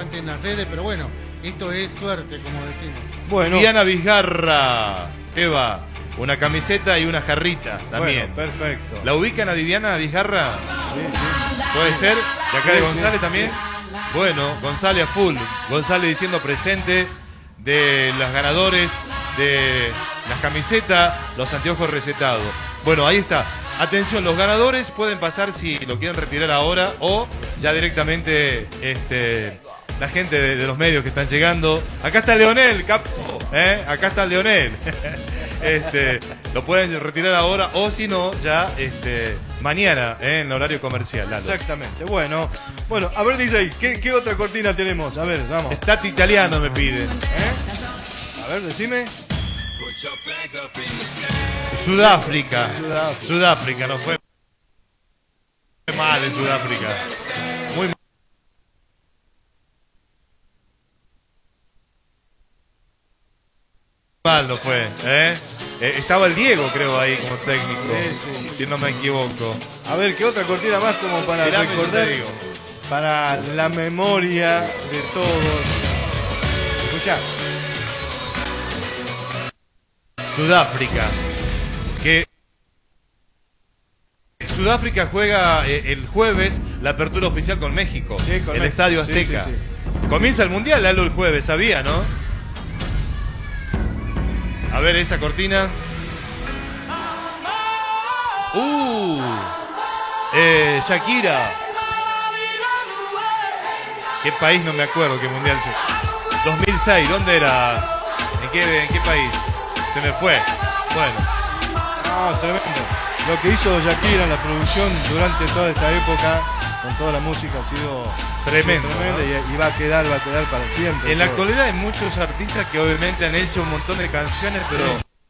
bastante en las redes, pero bueno, esto es suerte, como decimos. Bueno. Diana Vizgarra, Eva, una camiseta y una jarrita también. Bueno, perfecto. ¿La ubican a Viviana Vizgarra? Sí, sí. ¿Puede ser? ¿De acá de Sí, González sí, también? sí. Bueno, González a full. González diciendo presente de los ganadores de las camisetas, los anteojos recetados. Bueno, ahí está. Atención, los ganadores pueden pasar si lo quieren retirar ahora o ya directamente la gente de los medios que están llegando. Acá está Leonel, capo, acá está Leonel. Lo pueden retirar ahora o si no, ya mañana en horario comercial. Lalo. Exactamente. Bueno, a ver, DJ, ¿qué otra cortina tenemos? A ver, vamos. Estate italiano me piden. A ver, decime. Sudáfrica. Sudáfrica, no fue mal en Sudáfrica. Muy mal no fue, estaba el Diego, creo, ahí como técnico, sí. si no me equivoco. A ver, ¿qué otra cortina más como para recordar? Para la memoria de todos. Escuchá. Sudáfrica. Que Sudáfrica juega el jueves la apertura oficial con México, Sí, el correcto. Estadio Azteca. Sí, sí, sí. Comienza el Mundial, Lalo, el jueves, sabía, ¿no? A ver esa cortina. Shakira. ¿Qué país? No me acuerdo qué mundial se... 2006, ¿dónde era? ¿En qué país? Se me fue. Bueno. No, tremendo. Lo que hizo Shakira en la producción durante toda esta época, con toda la música, ha sido Tremendo, ¿no? y va a quedar para siempre. En la actualidad hay muchos artistas que obviamente han hecho un montón de canciones, pero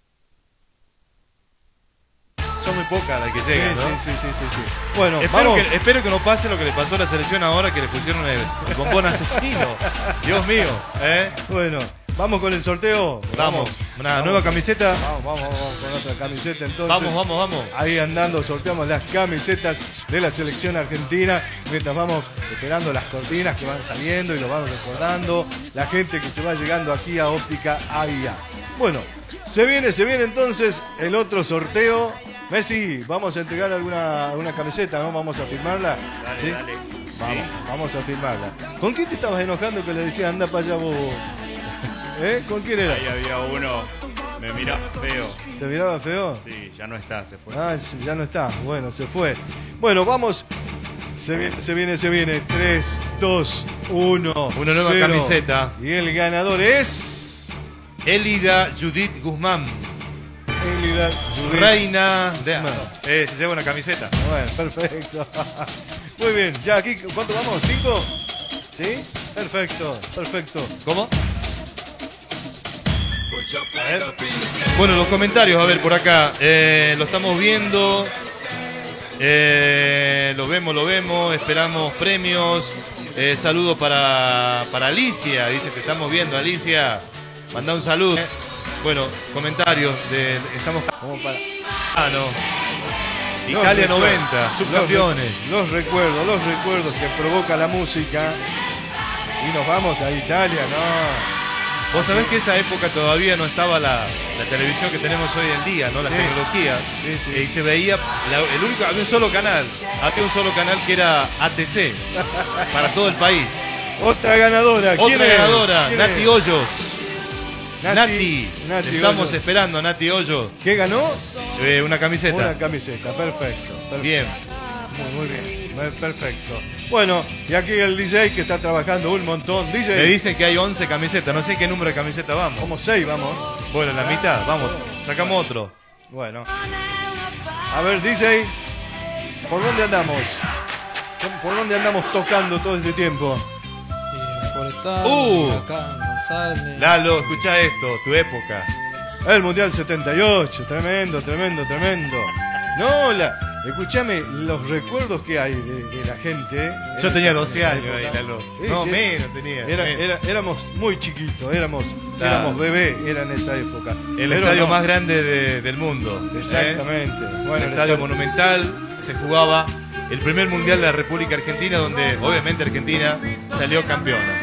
son muy pocas las que llegan, ¿no? Sí. Bueno, espero que no pase lo que le pasó a la selección ahora, que le pusieron el bombón asesino. Dios mío, Bueno, vamos con el sorteo. Vamos, una nueva camiseta. Vamos con otra camiseta entonces. Vamos. Ahí andando, sorteamos las camisetas de la selección argentina. Mientras vamos esperando las cortinas que van saliendo y lo vamos recordando. La gente que se va llegando aquí a Óptica AIA. Bueno, se viene entonces el otro sorteo. Messi, vamos a entregar alguna camiseta, ¿no? Vamos a firmarla. Dale. Vamos a firmarla. ¿Con quién te estabas enojando que le decías anda para allá vos? ¿Con quién era? Ahí había uno, me miraba feo. ¿Te miraba feo? Sí, ya no está, se fue. Ah, ya no está. Bueno, se fue. Bueno, vamos. Se viene. 3, 2, 1. Una nueva 0. camiseta. Y el ganador es... Élida Judith Guzmán. Élida Judith Reina Guzmán. se lleva una camiseta. Bueno, perfecto. Muy bien. Ya aquí, ¿cuánto vamos? ¿5? ¿Sí? Perfecto. ¿Cómo? A ver. Bueno, los comentarios, a ver, por acá. Lo estamos viendo. Lo vemos. Esperamos premios. Saludos para Alicia. Dice que estamos viendo, Alicia. Manda un saludo. Bueno, comentarios. Estamos... Como para... no. Italia 90, subcampeones. Los recuerdos que provoca la música. Y nos vamos a Italia, ¿no? Vos sabés que esa época todavía no estaba la televisión que tenemos hoy en día, ¿no? La tecnología. Sí. Y se veía, había un solo canal. Había un solo canal que era ATC. Para todo el país. Otra ganadora. Nati Hoyos. Nati. Estamos Hoyos. esperando a Nati Hoyos. ¿Qué ganó? Una camiseta. Una camiseta, perfecto. Bien. Muy bien. Perfecto. Bueno, y aquí el DJ que está trabajando un montón. DJ. Me dicen que hay 11 camisetas, no sé qué número de camiseta vamos. Como 6 vamos. Bueno, la mitad, vamos, sacamos otro. Bueno. A ver, DJ, ¿por dónde andamos? ¿Por dónde andamos tocando todo este tiempo? Por estar acá en González. Lalo, escucha esto, tu época. El Mundial 78, tremendo. No, escúchame, los recuerdos que hay de la gente. Yo tenía 12 años ahí, Lalo. Sí, no, sí. menos tenía. Éramos muy chiquitos, éramos bebés, era en esa época. El estadio más grande del mundo. Exactamente. Bueno, el estadio monumental, se jugaba el primer mundial de la República Argentina, donde obviamente Argentina salió campeona.